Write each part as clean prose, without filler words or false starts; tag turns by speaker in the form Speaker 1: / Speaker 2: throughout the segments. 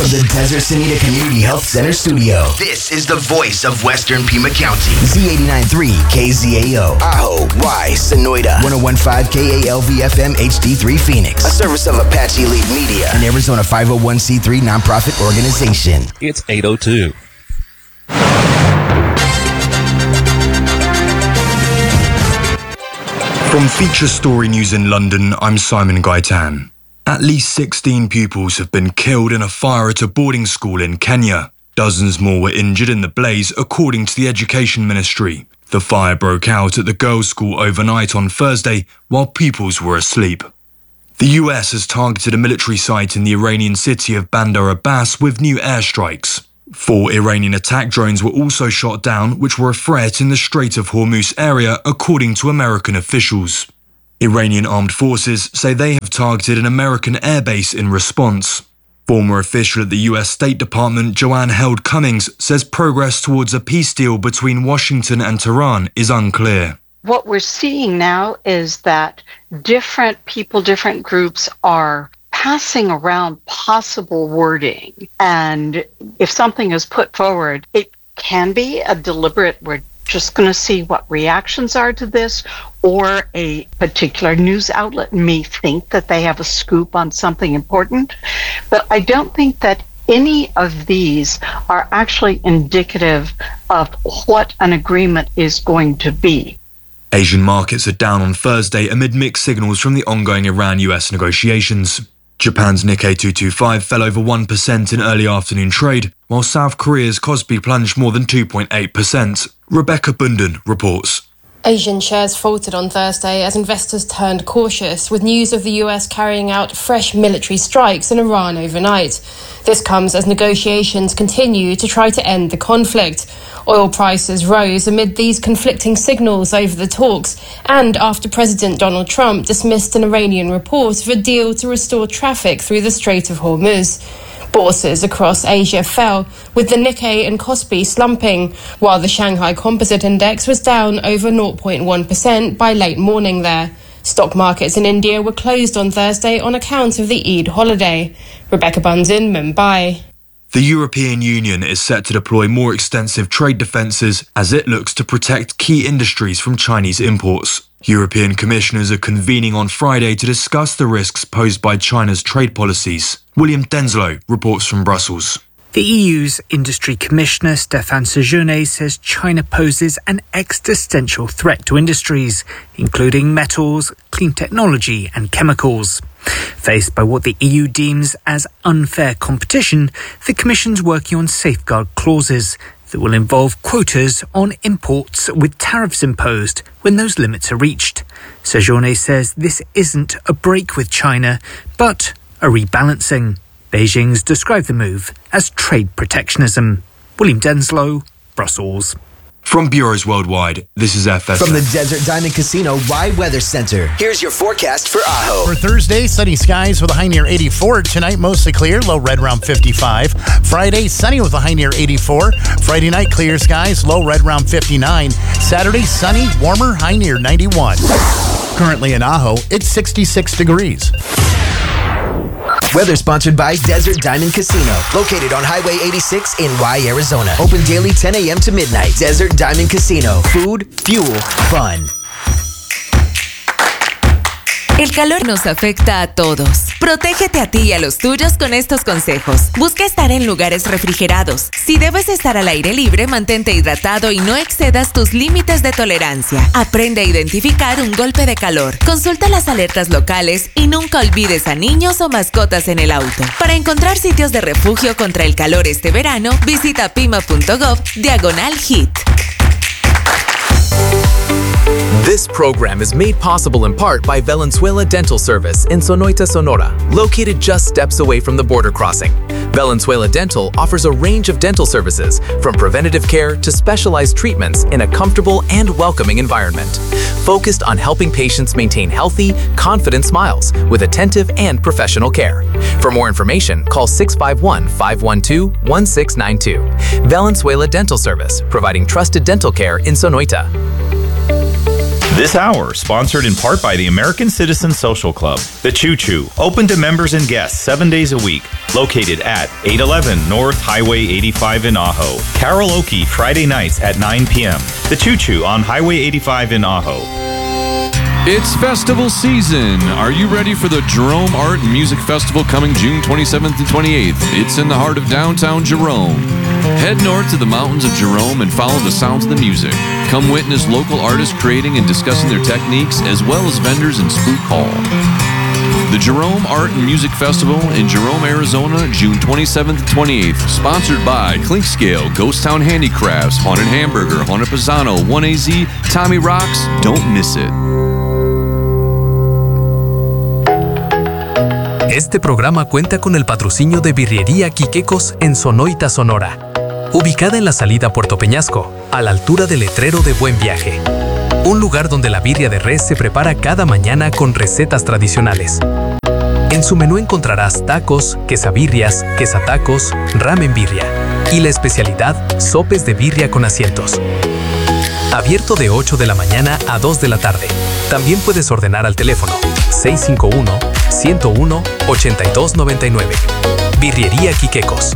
Speaker 1: From the Desert Sinita Community Health Center studio, this is the voice of Western Pima County. Z89.3 KZAO, Ajo, Y, Sonoita, 101.5 KALV-FM HD3 Phoenix, a service of Apache Elite Media, an Arizona 501c3 nonprofit organization.
Speaker 2: It's 8:02.
Speaker 3: From Feature Story News in London, I'm Simon Gaitan. At least 16 pupils have been killed in a fire at a boarding school in Kenya. Dozens more were injured in the blaze, according to the Education Ministry. The fire broke out at the girls' school overnight on Thursday, while pupils were asleep. The US has targeted a military site in the Iranian city of Bandar Abbas with new airstrikes. 4 Iranian attack drones were also shot down, which were a threat in the Strait of Hormuz area, according to American officials. Iranian armed forces say they have targeted an American airbase in response. Former official at the US State Department, Joanne Held Cummings, says progress towards a peace deal between Washington and Tehran is unclear.
Speaker 4: What we're seeing now is that different people, different groups are passing around possible wording. And if something is put forward, it can be a deliberate, we're just going to see what reactions are to this, or a particular news outlet may think that they have a scoop on something important. But I don't think that any of these are actually indicative of what an agreement is going to be.
Speaker 3: Asian markets are down on Thursday amid mixed signals from the ongoing Iran-US negotiations. Japan's Nikkei 225 fell over 1% in early afternoon trade, while South Korea's Kospi plunged more than 2.8%. Rebecca Bunden reports.
Speaker 5: Asian shares faltered on Thursday as investors turned cautious with news of the US carrying out fresh military strikes in Iran overnight. This comes as negotiations continue to try to end the conflict. Oil prices rose amid these conflicting signals over the talks and after President Donald Trump dismissed an Iranian report of a deal to restore traffic through the Strait of Hormuz. Bourses across Asia fell, with the Nikkei and Kospi slumping, while the Shanghai Composite Index was down over 0.1% by late morning there. Stock markets in India were closed on Thursday on account of the Eid holiday. Rebecca Bunzin, Mumbai.
Speaker 3: The European Union is set to deploy more extensive trade defences as it looks to protect key industries from Chinese imports. European commissioners are convening on Friday to discuss the risks posed by China's trade policies. William Denslow reports from Brussels.
Speaker 6: The EU's Industry Commissioner Stéphane Séjourné says China poses an existential threat to industries, including metals, clean technology and chemicals. Faced by what the EU deems as unfair competition, the Commission's working on safeguard clauses that will involve quotas on imports with tariffs imposed when those limits are reached. Séjourné says this isn't a break with China, but a rebalancing. Beijing's described the move as trade protectionism. William Denslow, Brussels.
Speaker 3: From bureaus worldwide, this is FSF.
Speaker 1: From the Desert Diamond Casino Rye Weather Center, here's your forecast for Ajo.
Speaker 7: For Thursday, sunny skies with a high near 84. Tonight, mostly clear, low red around 55. Friday, sunny with a high near 84. Friday night, clear skies, low red around 59. Saturday, sunny, warmer, high near 91. Currently in Ajo, it's 66 degrees.
Speaker 1: Weather sponsored by Desert Diamond Casino, located on Highway 86 in Rye, Arizona. Open daily 10 a.m. to midnight. Desert Diamond Casino. Food, fuel, fun.
Speaker 8: El calor nos afecta a todos. Protégete a ti y a los tuyos con estos consejos. Busca estar en lugares refrigerados. Si debes estar al aire libre, mantente hidratado y no excedas tus límites de tolerancia. Aprende a identificar un golpe de calor. Consulta las alertas locales y nunca olvides a niños o mascotas en el auto. Para encontrar sitios de refugio contra el calor este verano, visita pima.gov/HEAT.
Speaker 9: This program is made possible in part by Valenzuela Dental Service in Sonoita, Sonora, located just steps away from the border crossing. Valenzuela Dental offers a range of dental services, from preventative care to specialized treatments in a comfortable and welcoming environment, focused on helping patients maintain healthy, confident smiles with attentive and professional care. For more information, call 651-512-1692. Valenzuela Dental Service, providing trusted dental care in Sonoita.
Speaker 2: This hour, sponsored in part by the American Citizen Social Club. The Choo Choo, open to members and guests 7 days a week. Located at 811 North Highway 85 in Ajo. Karaoke Friday nights at 9 p.m. The Choo Choo on Highway 85 in Ajo.
Speaker 10: It's festival season. Are you ready for the Jerome Art and Music Festival coming June 27th and 28th? It's in the heart of downtown Jerome. Head north to the mountains of Jerome and follow the sounds of the music. Come witness local artists creating and discussing their techniques, as well as vendors in Spook Hall. The Jerome Art and Music Festival in Jerome, Arizona, June 27th and 28th. Sponsored by Clinkscale, Ghost Town Handicrafts, Haunted Hamburger, Haunted Pisano, 1AZ, Tommy Rocks. Don't miss it.
Speaker 11: Este programa cuenta con el patrocinio de Birrería Quiquecos en Sonoita, Sonora. Ubicada en la salida Puerto Peñasco, a la altura del letrero de Buen Viaje. Un lugar donde la birria de res se prepara cada mañana con recetas tradicionales. En su menú encontrarás tacos, quesabirrias, quesatacos, ramen birria y la especialidad sopes de birria con asientos. Abierto de 8 de la mañana a 2 de la tarde. También puedes ordenar al teléfono 651-101-8299. Birrería Quiquecos.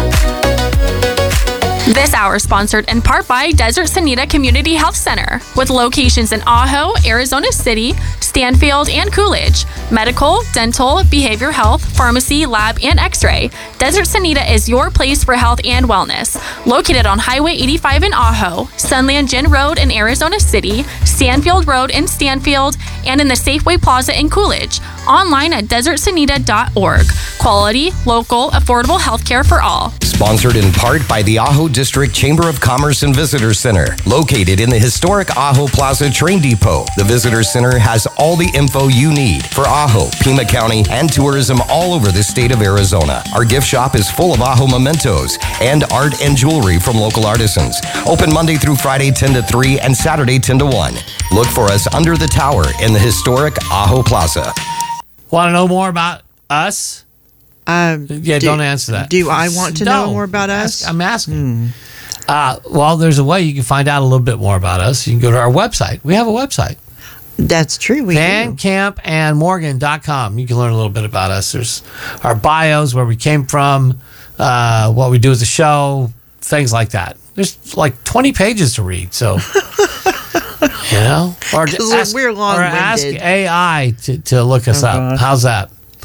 Speaker 12: This hour is sponsored in part by Desert Sanita Community Health Center, with locations in Ajo, Arizona City, Stanfield, and Coolidge. Medical, dental, behavioral health, pharmacy, lab, and x-ray. Desert Sanita is your place for health and wellness. Located on Highway 85 in Ajo, Sunland Gin Road in Arizona City, Stanfield Road in Stanfield, and in the Safeway Plaza in Coolidge. Online at desertsanita.org. Quality, local, affordable healthcare for all.
Speaker 13: Sponsored in part by the Ajo District Chamber of Commerce and Visitor Center, located in the historic Ajo Plaza Train Depot. The Visitor Center has all the info you need for Ajo, Pima County, and tourism all over the state of Arizona. Our gift shop is full of Ajo mementos and art and jewelry from local artisans. Open Monday through Friday 10 to 3 and Saturday 10 to 1. Look for us under the tower in the historic Ajo Plaza.
Speaker 14: Want to know more about us? Don't answer that.
Speaker 15: Do I want to know more about us?
Speaker 14: I'm asking. Well, there's a way you can find out a little bit more about us. You can go to our website. We have a website.
Speaker 15: That's true. We
Speaker 14: VanCampandMorgan.com. You can learn a little bit about us. There's our bios, where we came from, what we do as a show, things like that. There's like 20 pages to read. So, or
Speaker 15: we're long-winded.
Speaker 14: Ask AI to look us up.
Speaker 15: God.
Speaker 14: How's that?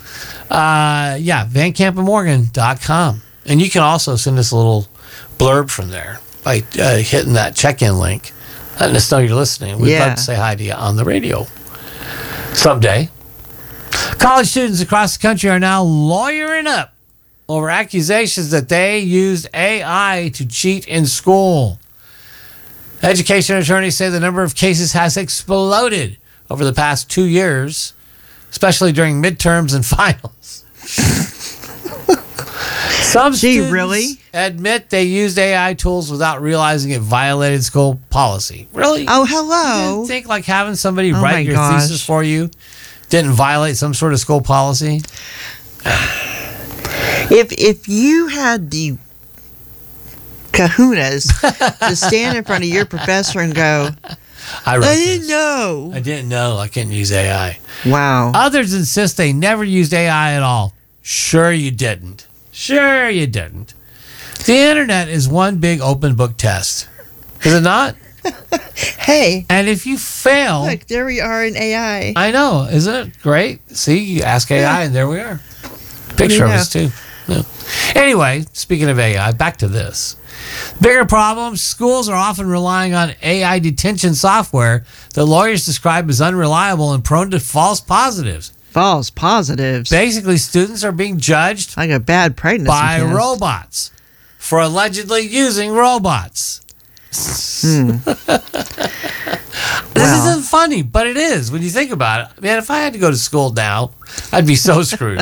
Speaker 14: VanCampandMorgan.com. And you can also send us a little blurb from there by hitting that check-in link, letting us know you're listening. We'd love to say hi to you on the radio someday. College students across the country are now lawyering up over accusations that they used AI to cheat in school. Education attorneys say the number of cases has exploded over the past 2 years, especially during midterms and finals. Some students admit they used AI tools without realizing it violated school policy. Really?
Speaker 15: Oh, hello.
Speaker 14: You didn't think like having somebody write your thesis for you didn't violate some sort of school policy?
Speaker 15: If you had the kahunas to stand in front of your professor and go, I didn't know.
Speaker 14: I didn't know I couldn't use AI.
Speaker 15: Wow.
Speaker 14: Others insist they never used AI at all. Sure you didn't. Sure you didn't. The internet is one big open book test. Is it not?
Speaker 15: Hey.
Speaker 14: And if you fail...
Speaker 15: Look, there we are in AI.
Speaker 14: I know. Isn't it great? See, you ask AI and there we are. Picture of us too. No. Anyway, speaking of AI, back to this. Bigger problem, schools are often relying on AI detention software that lawyers describe as unreliable and prone to false positives.
Speaker 15: False positives?
Speaker 14: Basically, students are being judged
Speaker 15: like a bad pregnancy
Speaker 14: by
Speaker 15: test.
Speaker 14: Robots for allegedly using robots. This isn't funny, but it is when you think about it. Man, if I had to go to school now, I'd be so screwed.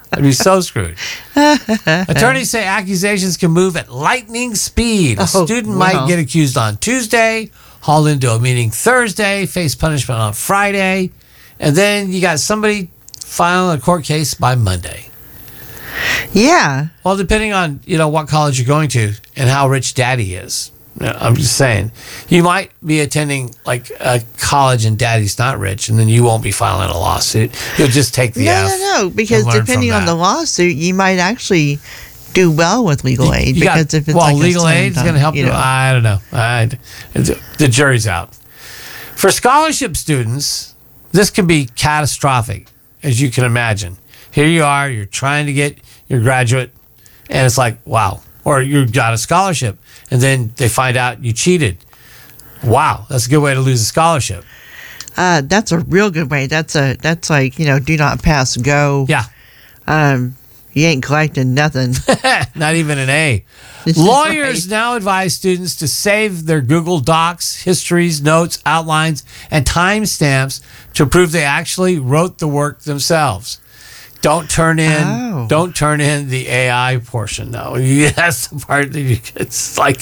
Speaker 14: Attorneys say accusations can move at lightning speed. A student might get accused on Tuesday, hauled into a meeting Thursday, face punishment on Friday, and then you got somebody filing a court case by Monday.
Speaker 15: Yeah.
Speaker 14: Well, depending on what college you're going to and how rich daddy is. I'm just saying. You might be attending like a college and daddy's not rich, and then you won't be filing a lawsuit. You'll just take the F.
Speaker 15: No, because depending on the lawsuit, you might actually do well with legal aid. Because if it's like
Speaker 14: legal aid is going to help you. I don't know. The jury's out. For scholarship students, this can be catastrophic, as you can imagine. Here you are, you're trying to get your graduate, and it's like, wow. Or you got a scholarship, and then they find out you cheated. Wow, that's a good way to lose a scholarship.
Speaker 15: That's a real good way. That's like, do not pass, go.
Speaker 14: Yeah.
Speaker 15: You ain't collecting nothing.
Speaker 14: Not even an A. Lawyers now advise students to save their Google Docs, histories, notes, outlines, and timestamps to prove they actually wrote the work themselves. Don't turn in the AI portion, though. That's the part that it's like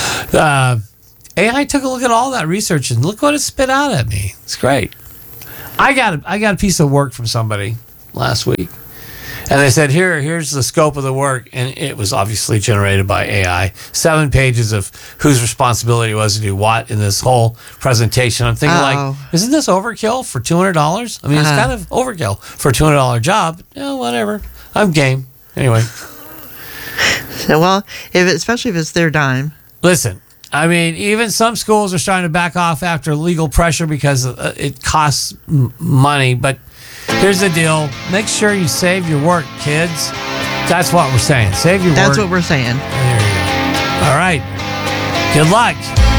Speaker 14: AI took a look at all that research and look what it spit out at me. It's great. I got a piece of work from somebody last week, and they said, here's the scope of the work, and it was obviously generated by AI. 7 pages of whose responsibility it was to do what in this whole presentation. I'm thinking, like, isn't this overkill for $200? I mean, it's kind of overkill for a $200 job. Whatever. I'm game. Anyway.
Speaker 15: So, well, especially if it's their dime.
Speaker 14: Listen, I mean, even some schools are starting to back off after legal pressure because it costs money, but here's the deal. Make sure you save your work, kids. That's what we're saying. Save your work.
Speaker 15: That's what we're saying.
Speaker 14: There you go. All right. Good luck.